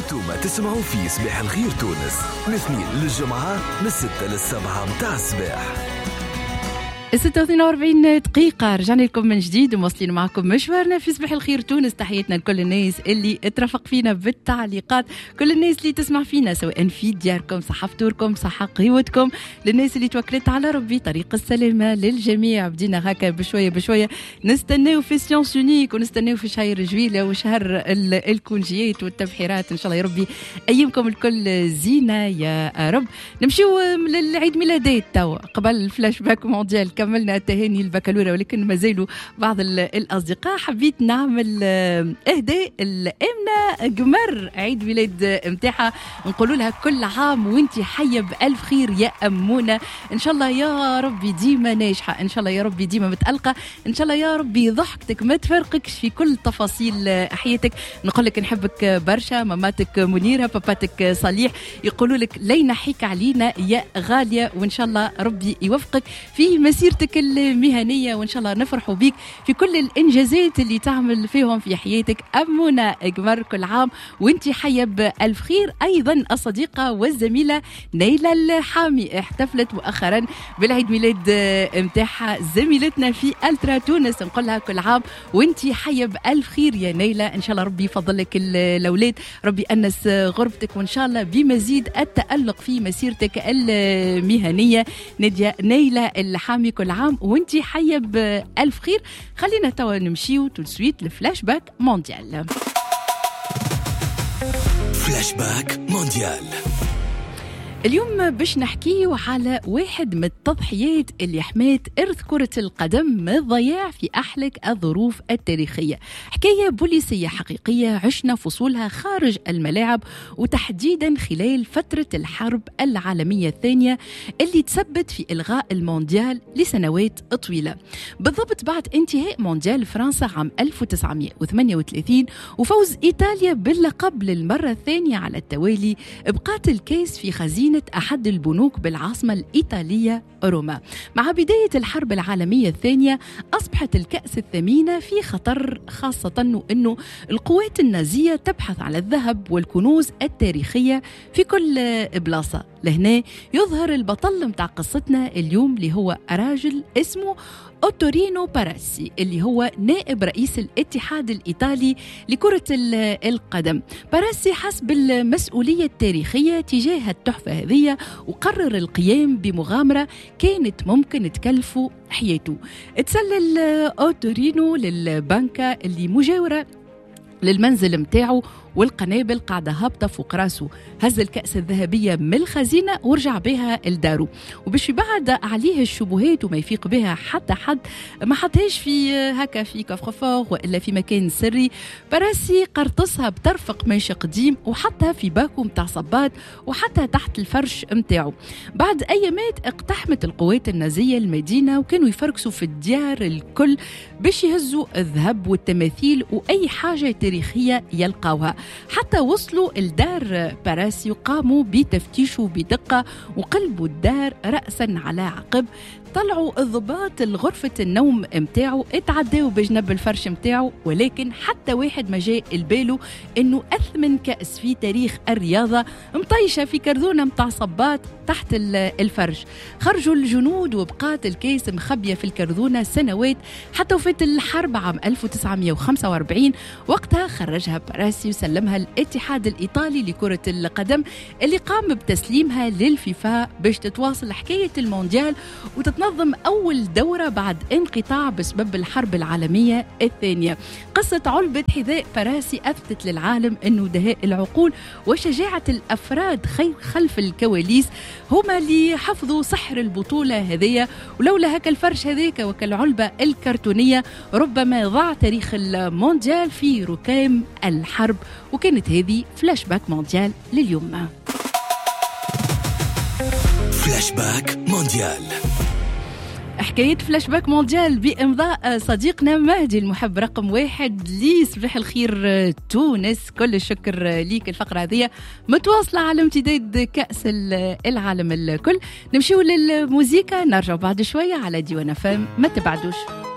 انتم تسمعوا في صباح الخير تونس من الاثنين للجمعة من 6 ل7 متاع الصباح. 46 دقيقة رجعنا لكم من جديد ومواصلين معكم مشوارنا في صباح الخير تونس. تحياتنا لكل الناس اللي ترافق فينا بالتعليقات، كل الناس اللي تسمع فينا سواء في دياركم صحة فطوركم صحة قهوتكم، للناس اللي توكلت على ربي طريق السلامة للجميع. بدينا هكا بشوية بشوية نستناو في سيونس يونيك ونستناو في شهر جويلة وشهر الكونجيات والتبحيرات. إن شاء الله يا ربي أيامكم الكل زينة يا رب. نمشيو للعيد ميلادات توا قبل الفلاش باك مونديال. كملنا التهاني البكالوريا ولكن ما زالوا بعض الأصدقاء. حبيت نعمل إهداء الأمنة قمر عيد ميلاد متاعها، نقولوا لها كل عام وانتي حية بألف خير يا أمونة. إن شاء الله يا ربي ديما ناجحة، إن شاء الله يا ربي ديما متألقة، إن شاء الله يا ربي ضحكتك ما تفرقكش في كل تفاصيل حياتك. نقول لك نحبك برشا، ماماتك منيرة باباتك صليح يقولوا لك لينا حيك علينا يا غالية، وإن شاء الله ربي يوفقك في مسيرتك المهنية، وإن شاء الله نفرحوا بيك في كل الإنجازات اللي تعمل فيهم في حياتك. أمونة قمر كل عام وانتي حية بألف خير. أيضا الصديقة والزميلة نيلة الحامي احتفلت مؤخرا بالعيد ميلاد متاعها، زميلتنا في ألترا تونس، نقول لها كل عام وانتي حية بألف خير يا نيلة. إن شاء الله ربي يفضلك الأولاد، ربي أنس غربتك، وإن شاء الله بمزيد التألق في مسيرتك المهنية. نيلة الحامي كل عام وانتي حية بألف خير. خلينا توا نمشيو تلسويت لفلاش باك مونديال. فلاش باك مونديال اليوم باش نحكيه على واحد من التضحيات اللي حمات إرث كرة القدم من الضياع في أحلك الظروف التاريخية. حكاية بوليسية حقيقية عشنا فصولها خارج الملاعب، وتحديدا خلال فترة الحرب العالمية الثانية اللي تسبت في إلغاء المونديال لسنوات طويلة. بالضبط بعد انتهاء مونديال فرنسا عام 1938 وفوز إيطاليا باللقب للمرة الثانية على التوالي، بقات الكاس في خزينة أحد البنوك بالعاصمة الإيطالية روما. مع بداية الحرب العالمية الثانية أصبحت الكأس الثمينة في خطر، خاصة أنه القوات النازية تبحث على الذهب والكنوز التاريخية في كل بلاصة. لهنا يظهر البطل متاع قصتنا اليوم اللي هو راجل اسمه أوتورينو باراسي، اللي هو نائب رئيس الاتحاد الإيطالي لكرة القدم. باراسي حس بالمسؤولية التاريخية تجاه التحفة هذه وقرر القيام بمغامرة كانت ممكن تكلفه حياته. تسلل أوتورينو للبنكة اللي مجاورة للمنزل متاعه والقنابل قاعدة هابطة فوق راسه. هز الكأس الذهبية من الخزينة ورجع بها لداره، وباش يبعد عليه الشبهات وما يفيق بها حتى حد ما حطهاش في هكا في كفر وإلا في مكان سري. باراسي قرطسها بطرف قماش قديم وحطها في باكو متاع صبات وحتى تحت الفرش متاعه. بعد أيامات اقتحمت القوات النازية المدينة وكانوا يفركسوا في الديار الكل باش يهزوا الذهب والتماثيل وأي حاجة تاريخية يلقاوها، حتى وصلوا الدار باراسي وقاموا بتفتيشه بدقة وقلبوا الدار رأسا على عقب. طلعوا الضباط الغرفة النوم متاعه، اتعداوا بجنب الفرش متاعه، ولكن حتى واحد ما جاء الباله انه اثمن كأس في تاريخ الرياضة مطيشة في كرذونة متاع صبات تحت الفرش. خرجوا الجنود وبقات الكيس مخبية في الكرذونة سنوات حتى وفات الحرب عام 1945. وقتها خرجها باراسي وسلمها الاتحاد الإيطالي لكرة القدم اللي قام بتسليمها للفيفا باش تتواصل حكاية المونديال وتتنظم أول دورة بعد انقطاع بسبب الحرب العالمية الثانية. قصة علبة حذاء باراسي أثبتت للعالم أنه دهاء العقول وشجاعة الأفراد خلف الكواليس هما اللي حفظوا سحر البطولة هذية، ولولا هكا الفرش هذيك وكالعلبة الكرتونية ربما ضاع تاريخ المونديال في ركام الحرب. وكانت هذه فلاش باك مونديال لليوم. فلاش باك مونديال حكاية فلاش باك مونديال بإمضاء صديقنا مهدي المحب رقم 1 لصباح الخير تونس. كل الشكر ليك. الفقرة هذه متواصلة على امتداد كأس العالم الكل. نمشيو للموسيقى، نرجع بعد شوية على ديوان فام، ما تبعدوش.